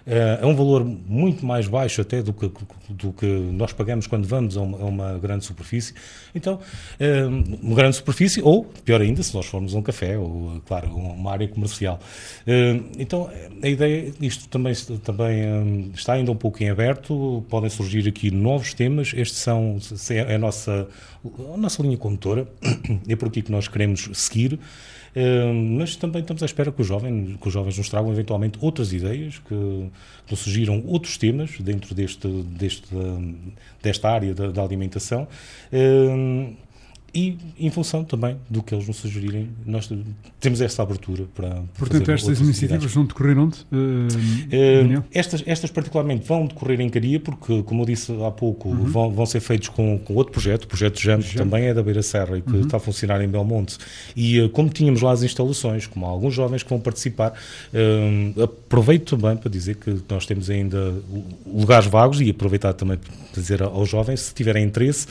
É um valor muito mais baixo até do que nós pagamos quando vamos a uma grande superfície. Então, uma grande superfície, ou, pior ainda, se nós formos a um café, ou, claro, uma área comercial. Então, a ideia, isto também está ainda um pouco em aberto, podem surgir aqui novos temas. Estes é a nossa linha condutora, é por aqui que nós queremos seguir. Mas também estamos à espera que os jovens nos tragam eventualmente outras ideias, que nos sugiram outros temas dentro desta área da alimentação, e em função também do que eles nos sugerirem, nós temos essa abertura para Portanto, estas iniciativas vão decorrer onde? Estas particularmente vão decorrer em Caria, porque, como eu disse há pouco, vão ser feitos com outro projeto. O projeto JAMP também é da Beira Serra e que está a funcionar em Belmonte. E como tínhamos lá as instalações, como há alguns jovens que vão participar, aproveito também para dizer que nós temos ainda lugares vagos, e aproveitar também para dizer aos jovens, se tiverem interesse,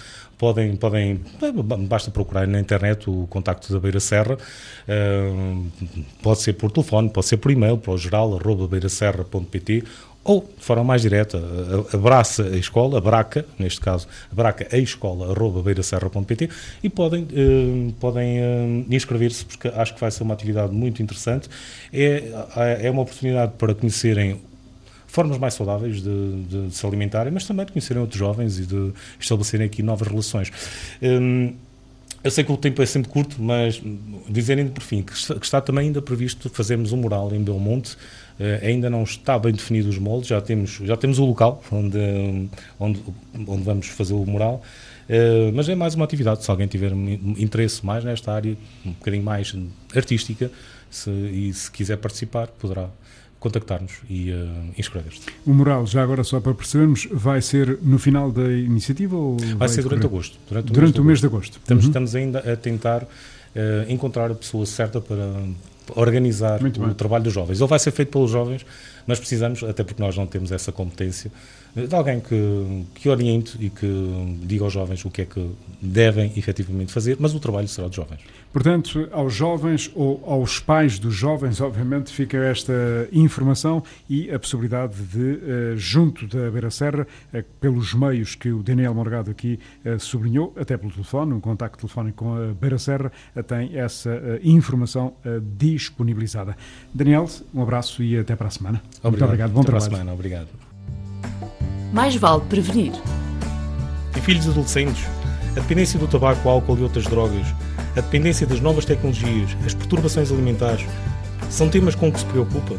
basta procurar na internet o contacto da Beira Serra, pode ser por telefone, pode ser por e-mail, para o geral@beiraserra.pt, ou de forma mais direta, abraça a escola, a Braca, neste caso, abracaescola@beiraserra.pt, e podem inscrever-se, porque acho que vai ser uma atividade muito interessante. É uma oportunidade para conhecerem formas mais saudáveis de se alimentarem, mas também de conhecerem outros jovens e de estabelecerem aqui novas relações. Eu sei que o tempo é sempre curto, mas dizerem por fim que está também ainda previsto fazermos um mural em Belmonte. Ainda não está bem definido os moldes, já temos o local onde vamos fazer o mural, mas é mais uma atividade. Se alguém tiver interesse mais nesta área, um bocadinho mais artística, e se quiser participar, poderá contactar-nos e inscrever-se. O mural, já agora só para percebermos, vai ser no final da iniciativa? Ou vai ser durante agosto. Durante o mês de agosto. Estamos ainda a tentar encontrar a pessoa certa para organizar o trabalho dos jovens. Ele vai ser feito pelos jovens, mas precisamos, até porque nós não temos essa competência, de alguém que oriente e que diga aos jovens o que é que devem efetivamente fazer, mas o trabalho será dos jovens. Portanto, aos jovens ou aos pais dos jovens, obviamente, fica esta informação e a possibilidade de, junto da Beira Serra, pelos meios que o Daniel Morgado aqui sublinhou, até pelo telefone, um contacto telefónico com a Beira Serra, tem essa informação disponibilizada. Daniel, um abraço e até para a semana. Muito obrigado. Bom trabalho. Para a semana. Obrigado. Mais vale prevenir. Em filhos adolescentes, a dependência do tabaco, álcool e outras drogas, a dependência das novas tecnologias, as perturbações alimentares, são temas com que se preocupa?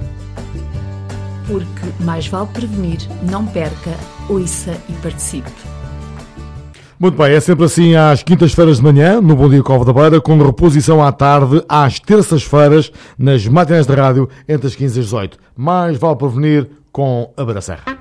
Porque mais vale prevenir, não perca, ouça e participe. Muito bem, é sempre assim às quintas-feiras de manhã, no Bom Dia Cova da Beira, com reposição à tarde, às terças-feiras, nas matinés de rádio, entre as 15 e as 18. Mais vale prevenir com a Beira Serra.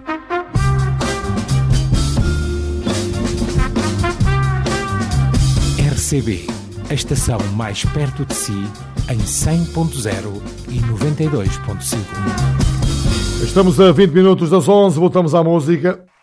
RCB, a estação mais perto de si, em 100.0 e 92.5. Estamos a 20 minutos das 11, voltamos à música.